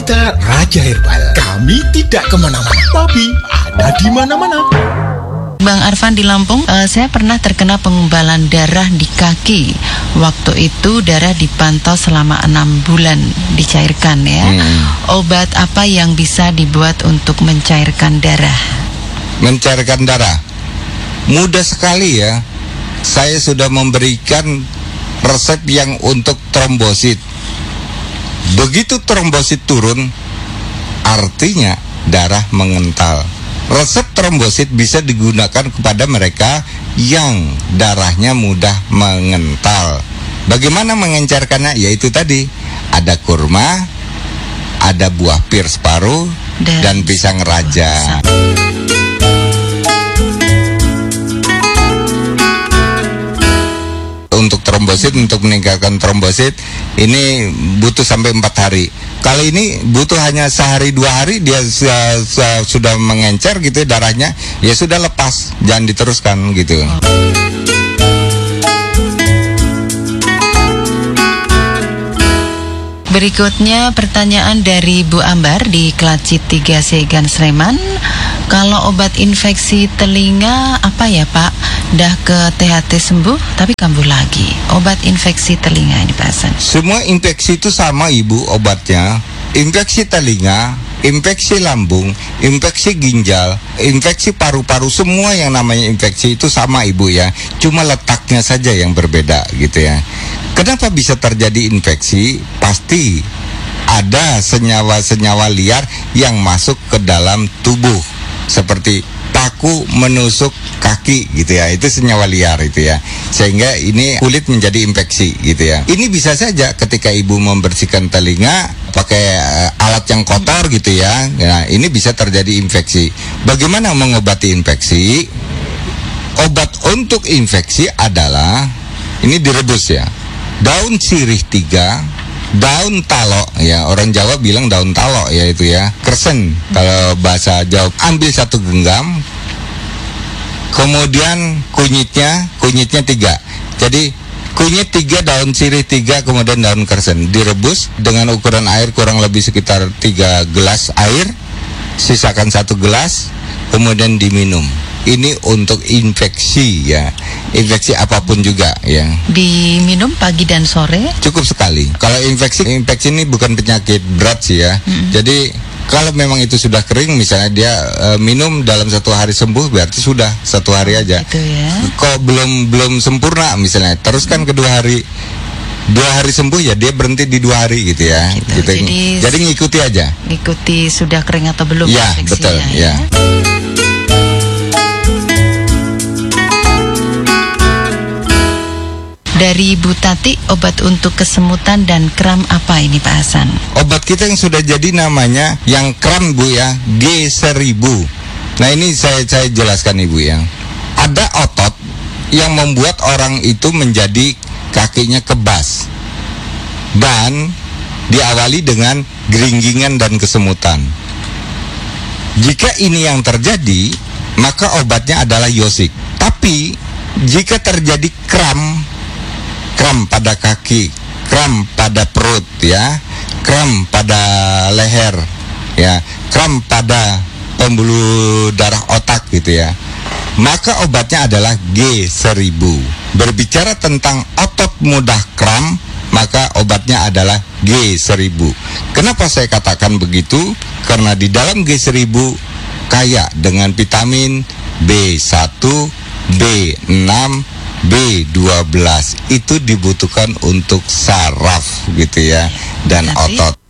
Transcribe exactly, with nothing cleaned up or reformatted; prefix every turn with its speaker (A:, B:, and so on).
A: kita Raja Herbal. Kami tidak kemana-mana, tapi ada di mana-mana.
B: Bang Arfan di Lampung, uh, saya pernah terkena pengumbalan darah di kaki. Waktu itu darah dipantau selama enam bulan dicairkan ya. Hmm. Obat apa yang bisa dibuat untuk mencairkan darah?
C: Mencairkan darah mudah sekali ya. Saya sudah memberikan resep yang untuk trombosit. Begitu trombosit turun, artinya darah mengental. Resep trombosit bisa digunakan kepada mereka yang darahnya mudah mengental. Bagaimana mengencarkannya? Yaitu tadi, ada kurma, ada buah pir separuh, dan, dan pisang raja. Untuk trombosit, untuk meningkatkan trombosit, ini butuh sampai empat hari. Kali ini butuh hanya sehari dua hari dia uh, uh, sudah mengencer gitu darahnya, ya sudah lepas, jangan diteruskan gitu.
B: Berikutnya pertanyaan dari Bu Ambar di Kelacit tiga Segan Sleman. Kalau obat infeksi telinga apa ya Pak? Dah ke T H T sembuh tapi kambuh lagi. Obat infeksi telinga ini Pak Hasan.
C: Semua infeksi itu sama Ibu obatnya. Infeksi telinga, infeksi lambung, infeksi ginjal, infeksi paru-paru, semua yang namanya infeksi itu sama Ibu ya. Cuma letaknya saja yang berbeda gitu ya. Kenapa bisa terjadi infeksi? Pasti ada senyawa-senyawa liar yang masuk ke dalam tubuh, seperti paku menusuk kaki gitu ya, itu senyawa liar itu ya, sehingga ini kulit menjadi infeksi gitu ya. Ini bisa saja ketika ibu membersihkan telinga pakai alat yang kotor gitu ya, nah ini bisa terjadi infeksi. Bagaimana mengobati infeksi? Obat untuk infeksi adalah ini direbus ya, daun sirih tiga, daun talok ya, orang Jawa bilang daun talok ya itu ya, kersen kalau bahasa Jawa. Ambil satu genggam, kemudian kunyitnya, kunyitnya tiga. Jadi kunyit tiga, daun sirih tiga, kemudian daun kersen direbus dengan ukuran air kurang lebih sekitar tiga gelas air, sisakan satu gelas, kemudian diminum. Ini untuk infeksi ya, infeksi apapun juga ya.
B: Diminum pagi dan sore?
C: Cukup sekali. Kalau infeksi, infeksi ini bukan penyakit berat sih ya. Hmm. Jadi kalau memang itu sudah kering, misalnya dia uh, minum dalam satu hari sembuh, berarti sudah satu hari aja.
B: Gitu ya.
C: Kok belum belum sempurna misalnya, teruskan hmm. kedua hari. Dua hari sembuh ya dia berhenti di dua hari gitu ya.
B: Gitu.
C: Gitu.
B: Jadi,
C: Jadi ngikuti aja.
B: Ngikuti sudah kering atau belum
C: ya, betul, ya. ya.
B: Dari Bu Tati, obat untuk kesemutan dan kram apa ini Pak Hasan?
C: Obat kita yang sudah jadi namanya yang kram Bu ya, G seribu. Nah ini saya saya jelaskan Ibu ya. Ada otot yang membuat orang itu menjadi kakinya kebas dan diawali dengan geringgingan dan kesemutan. Jika ini yang terjadi, maka obatnya adalah yosik. Tapi jika terjadi kram, kram pada kaki, kram pada perut ya, kram pada leher ya, kram pada pembuluh darah otak gitu ya, maka obatnya adalah G seribu. Berbicara tentang otot mudah kram, maka obatnya adalah G seribu. Kenapa saya katakan begitu? Karena di dalam G seribu kaya dengan vitamin B satu, B enam, B dua belas, itu dibutuhkan untuk saraf gitu ya, dan otot.